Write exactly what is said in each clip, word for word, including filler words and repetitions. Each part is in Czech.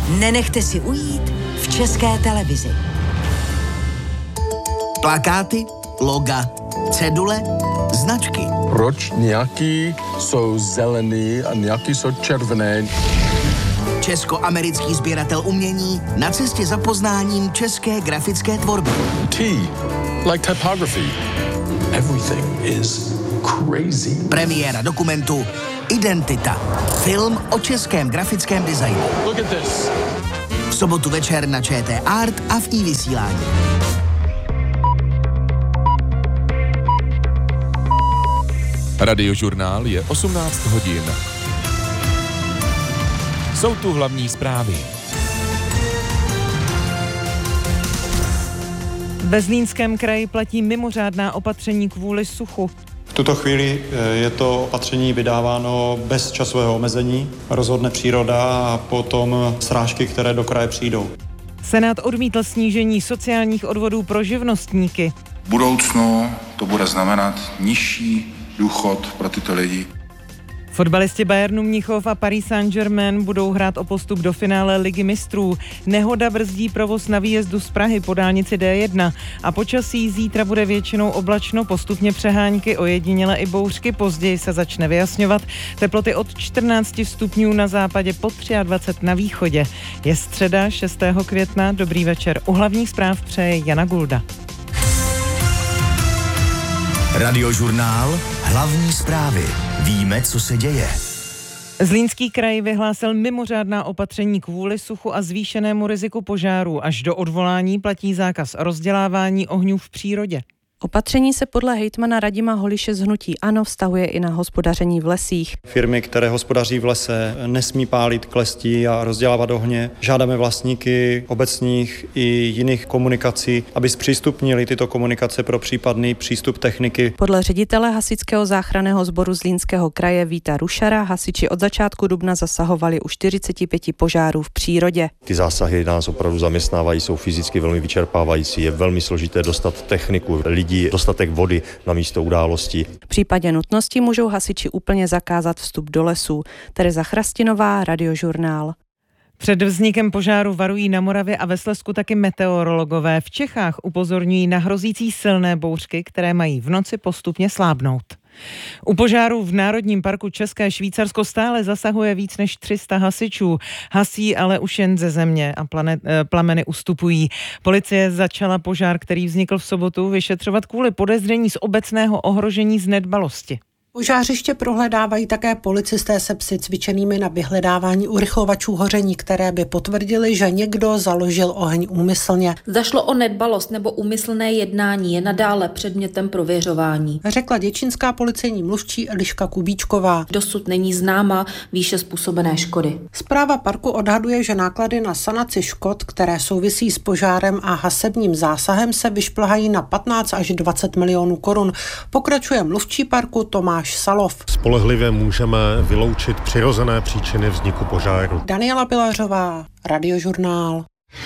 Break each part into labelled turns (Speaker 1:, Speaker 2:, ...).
Speaker 1: nenechte si ujít v České televizi.
Speaker 2: Plakáty, loga, cedule, značky.
Speaker 3: Proč nějaký jsou zelený a nějaký jsou červené?
Speaker 2: Česko-americký sběratel umění na cestě za poznáním české grafické tvorby.
Speaker 3: T, like typography. Everything is crazy.
Speaker 2: Premiéra dokumentu Identita. Film o českém grafickém designu.
Speaker 3: Look at this.
Speaker 2: V sobotu večer na ČT Art a v iVysílání.
Speaker 4: Radiožurnál je osmnáct hodin. Jsou tu hlavní zprávy.
Speaker 5: Ve Zlínském kraji platí mimořádná opatření kvůli suchu.
Speaker 6: V tuto chvíli je to opatření vydáváno bez časového omezení. Rozhodne příroda a potom srážky, které do kraje přijdou.
Speaker 5: Senát odmítl snížení sociálních odvodů pro živnostníky.
Speaker 7: V budoucnu to bude znamenat nižší důchod pro tyto lidi.
Speaker 5: Fotbalisti Bayernu Mnichov a Paris Saint-Germain budou hrát o postup do finále Ligy mistrů. Nehoda brzdí provoz na výjezdu z Prahy po dálnici D jedna a počasí zítra bude většinou oblačno, postupně přehánky, ojediněle i bouřky, později se začne vyjasňovat. Teploty od čtrnáct stupňů na západě po dvacet tři na východě. Je středa šestého května, dobrý večer. U hlavních zpráv přeje Jana Gulda.
Speaker 8: Radiožurnál, hlavní zprávy. Víme, co se děje.
Speaker 5: Zlínský kraj vyhlásil mimořádná opatření kvůli suchu a zvýšenému riziku požáru. Až do odvolání platí zákaz rozdělávání ohňů v přírodě.
Speaker 9: Opatření se podle hejtmana Radima Holiše z hnutí ANO vztahuje i na hospodaření v lesích.
Speaker 6: Firmy, které hospodaří v lese, nesmí pálit klestí a rozdělávat ohně. Žádáme vlastníky obecních i jiných komunikací, aby zpřístupnili tyto komunikace pro případný přístup techniky.
Speaker 9: Podle ředitele hasičského záchranného sboru Zlínského kraje Víta Rušara hasiči od začátku dubna zasahovali u čtyřicet pět požárů v přírodě.
Speaker 10: Ty zásahy nás opravdu zaměstnávají, jsou fyzicky velmi vyčerpávající, je velmi složité dostat techniku, lidi, dostatek vody na místo události.
Speaker 9: V případě nutnosti můžou hasiči úplně zakázat vstup do lesů. Tereza Chrastinová, Radiožurnál.
Speaker 5: Před vznikem požáru varují na Moravě a ve Slezsku taky meteorologové. V Čechách upozorňují na hrozící silné bouřky, které mají v noci postupně slábnout. U požáru v Národním parku České Švýcarsko stále zasahuje víc než tři sta hasičů. Hasí ale už jen ze země a planet, plameny ustupují. Policie začala požár, který vznikl v sobotu, vyšetřovat kvůli podezření z obecného ohrožení z nedbalosti.
Speaker 11: Požářiště prohledávají také policisté se psy cvičenými na vyhledávání urychlovačů hoření, které by potvrdili, že někdo založil oheň úmyslně.
Speaker 12: Zda šlo o nedbalost nebo úmyslné jednání, je nadále předmětem prověřování,
Speaker 11: řekla děčínská policejní mluvčí Eliška Kubíčková.
Speaker 12: Dosud není známa výše způsobené škody.
Speaker 11: Správa parku odhaduje, že náklady na sanaci škod, které souvisí s požárem a hasebním zásahem, se vyšplhají na patnáct až dvacet milionů korun. Pokračuje mluvčí parku Tomáš Salov.
Speaker 13: Spolehlivě můžeme vyloučit přirozené příčiny vzniku požáru.
Speaker 11: Daniela Pilařová, Radiožurnál.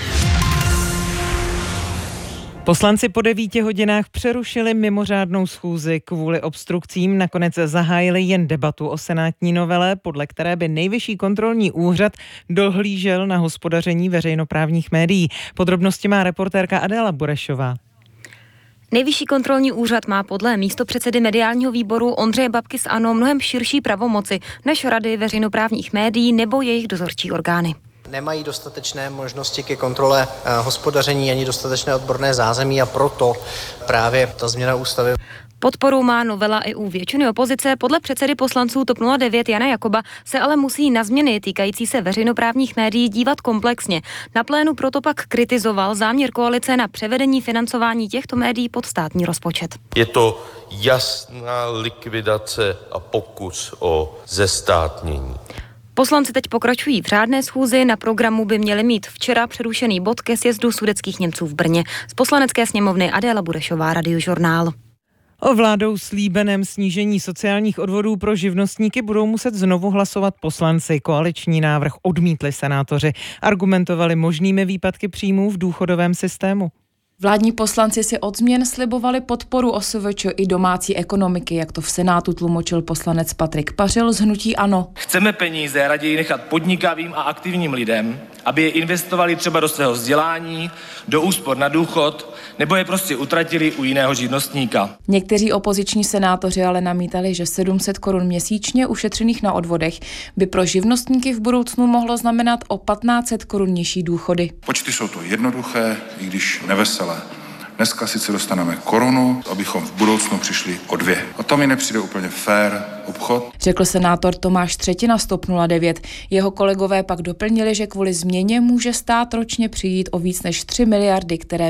Speaker 5: Poslanci po devíti hodinách přerušili mimořádnou schůzi. Kvůli obstrukcím nakonec zahájili jen debatu o senátní novele, podle které by Nejvyšší kontrolní úřad dohlížel na hospodaření veřejnoprávních médií. Podrobnosti má reportérka Adéla Burešová.
Speaker 14: Nejvyšší kontrolní úřad má podle místopředsedy mediálního výboru Ondřeje Babky z ANO mnohem širší pravomoci než rady veřejnoprávních médií nebo jejich dozorčí orgány.
Speaker 15: Nemají dostatečné možnosti ke kontrole hospodaření ani dostatečné odborné zázemí a proto právě ta změna ústavy.
Speaker 14: Podporu má novela i u většiny opozice. Podle předsedy poslanců TOP nula devět Jana Jakoba se ale musí na změny týkající se veřejnoprávních médií dívat komplexně. Na plénu proto pak kritizoval záměr koalice na převedení financování těchto médií pod státní rozpočet.
Speaker 16: Je to jasná likvidace a pokus o zestátnění.
Speaker 14: Poslanci teď pokračují v řádné schůzi. Na programu by měli mít včera přerušený bod ke sjezdu sudetských Němců v Brně. Z Poslanecké sněmovny Adéla Burešová, Radiožurnál.
Speaker 5: O vládou slíbeném snížení sociálních odvodů pro živnostníky budou muset znovu hlasovat poslanci. Koaliční návrh odmítli senátoři. Argumentovali možnými výpadky příjmů v důchodovém systému.
Speaker 17: Vládní poslanci si od změn slibovali podporu O S V Č i domácí ekonomiky, jak to v Senátu tlumočil poslanec Patrik Pařil z hnutí ANO.
Speaker 18: Chceme peníze raději nechat podnikavým a aktivním lidem, aby je investovali třeba do svého vzdělání, do úspor na důchod, nebo je prostě utratili u jiného živnostníka.
Speaker 17: Někteří opoziční senátoři ale namítali, že sedm set korun měsíčně ušetřených na odvodech by pro živnostníky v budoucnu mohlo znamenat o patnáct set korun nižší důchody.
Speaker 7: Počty jsou to jednoduché, i když neveselé. Dneska sice dostaneme korunu, abychom v budoucnu přišli o dvě. A to mi nepřijde úplně fair obchod.
Speaker 17: Řekl senátor Tomáš Třetina z TOP nula devět. Jeho kolegové pak doplnili, že kvůli změně může stát ročně přijít o víc než tři miliardy, které